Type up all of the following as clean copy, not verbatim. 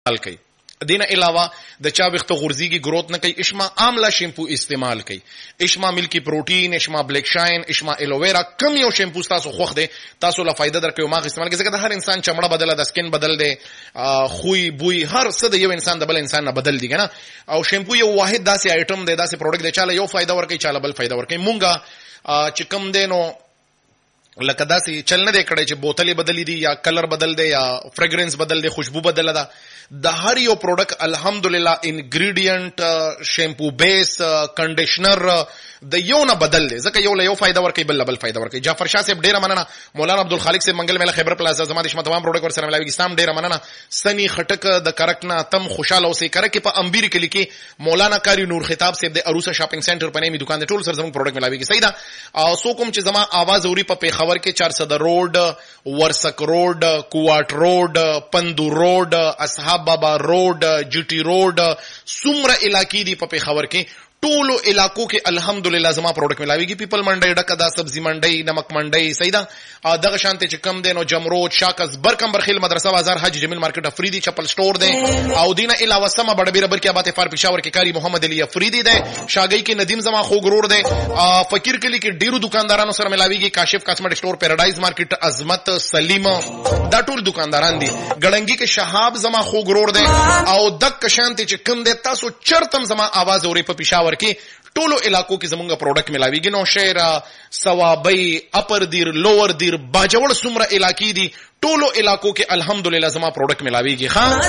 استعمال کوي. دینه علاوه د چا وخت غورځيږي گروث نه کوي اشما عامله شیمپو استعمال کوي. اشما ملکی پروتین، اشما بلیک شاین، اشما الوویرا، کم یو شیمپو تاسو خوښ دی تاسو له فائدہ درکوي ما استعمال کوي. ځکه د هر انسان چمړه بدله د سکن بدل دی، خوې بوی هر څه د یو انسان د بل انسان نه بدل دي کنه. او شیمپو یو واحد داسې آیټم دی، داسې پروډکټ دی چاله یو فائدہ ورکوي چاله بل فائدہ ورکوي. مونږه چې کم دی نو لکه داسې چل نه دی کړی چې بوتلې بدلی دي یا کلر بدل دی یا فریګرنس بدل دی، خوشبو بدل ده. د هر یو پروډکټ الحمدلله انګریډینټ، شیمپو بیس، کنډیشنر د یو نه بدل دی، ځکه یو له یو فائدہ ورکوي بل بل فائدہ ورکوي. جعفر شاه صاحب ډیره مننه، مولانا عبدالخالق صاحب منګل میله خیبر پلازا زما د شمه تمام پروډکټ ور سره ملاوي اسلام ډیره مننه. سنی خټک د کرکنا تم خوشاله اوسې کرک په امبیر کې لیکي مولانا کاری نور خطاب صاحب د عروسه شاپینګ سنټر په نامي دکان د ټول سره زموږ پروډکټ ملاوي کې صحیح ده. او سو کوم چې زما आवाज اوري په پیښور کې 400 روډ، ورسک روډ، کوواټ روډ، پندو روډ، اصحاب بابا روډ، جی ټی روډ، سمره علاقې دي په پیښور کې ټولو علاقو کې الحمدلله زما پروډکټ ملاويږي. پیپل منډي ډکه دا سبزی منډي، نمک منډي صحیح ده. دغه شانته چې کم دینو جمرود، شاکس، برکمبرخیل مدرسه بازار، حج جمیل مارکیټ افریدي چپل سٹور ده. او دینه علاوه سم بڑبیر برکې آباد فار پېښور کې کاری محمد علي افریدي ده. شاګي کې ندیم زما خو غرور ده. فقیر کلی کې ډیرو دکاندارانو سره ملاويږي. کاشف کاسمیټک سٹور، پیراډایز مارکیټ، عظمت، سلیم، دا ټول دکانداران دي. ګړنګي کې شهاب زما خو غرور ده. او دک شانته چې کم ده تاسو چرتم زما आवाज اوري په پېښور کې ټولو علاقو کې زمونږه پروډکټ ملاويږي. نو شهر، ثوابي، اپر دیر، لوور دیر، باجوړ سمره علاقې دي ټولو علاقو کې الحمدلله زما پروډکټ ملاويږي.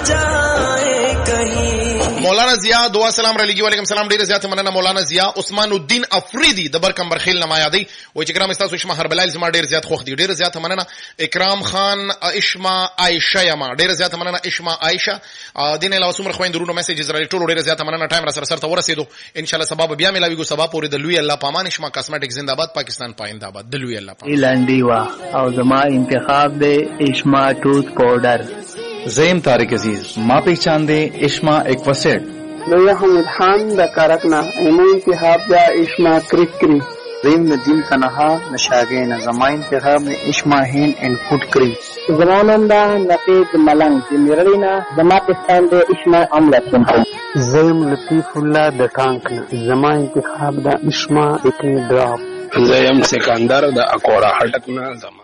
مولانا ضیا دعا سلام علیکم. وعلیکم السلام. ډیره زیاته مننه مولانا ضیا عثمان الدین افریدی د برکمبرخیل نه مایادی و چې ګرام استاسو شما هربلال زما ډیر زیات خوښ دي. ډیره زیاته مننه اکرام خان، اشما عائشه یما ډیره زیاته مننه اشما عائشه. دین له وسمر خويندرونو میسجز را ټولو ډیره زیاته مننه. ټایم را سره ته ورسېدو ان شاء الله سبب بیا ملاويږي. سبب پورې د لوی الله پامان. اشما کاسمیټک زنده‌باد، پاکستان پاینده د لوی الله پامان. ایلانډی وا او زما انتخاب دی اشما ټوث پاوډر. زیم طارق عزیز ما پہچان دے اشما ایکواسیڈ. میں حمید خان دا کارکنا ایمو انتخاب دا اشما کرکری. زیم ندیم تنہا نشاگین زما انتخاب میں اشما ہین اینڈ فوڈ کری. زمانم دا نقید ملنگ زمیرلینا زما پستان دے اشما عملہ سنکم. زیم لطیف اللہ دا ٹانکنا زما انتخاب دا اشما اکنی ڈراپ. زیم سکندر دا اکورا حٹکنا زما.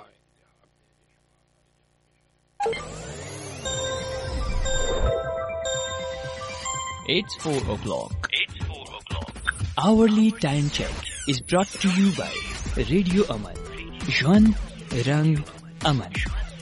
It's 4 o'clock. Hourly time check is brought to you by Radio Aman. Jwan Rang Aman.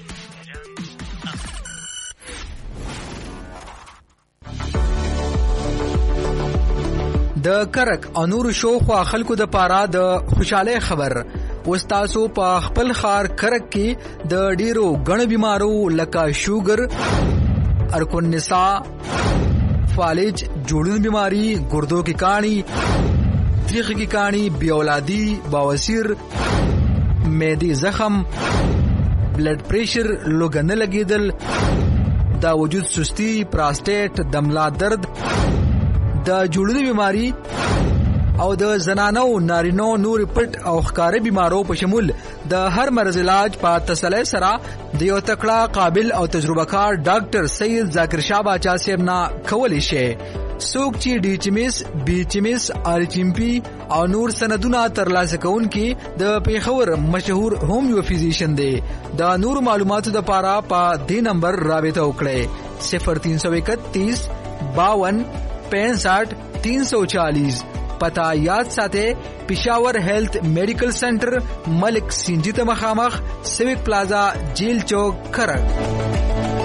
د کرک انور شو خو خلکو د پارا د خوشاله خبر وستاسو په خپل خار کرک کې د ډیرو غن بیمارو لکه شوګر، ارکون نساء، فالج، جوڑن بیماری، گردوں کی کانی، تریخ کی کانی، بے اولادی، بواسیر، میدی زخم، بلڈ پریشر، لوگن لگیدل، دا وجود سستی، پراسټیټ، دملا درد، دا جوړنی بیماری او د زنانو نارینو نور پټ او ښکارې بیمارو په شمول د هر مرض علاج په تسلی سره د یو تکړه قابل او تجربه کار ډاکټر سید ذاکر شاه باچا صاحب نه کولی شي. څوک چې ډي چیمس، بي چیمس، آر چیمپي او نور سندونه ترلاسه کوونکي د پیښور مشهور هومیو فزیشن دی. د نور معلوماتو د پاره په دې نمبر رابطه وکړئ 0331 52 65 340. پتا یاد ساته پېښور هیلث میډیکل سنټر ملک سنجیت مخامخ سیوک پلازا جیل چوک کرک.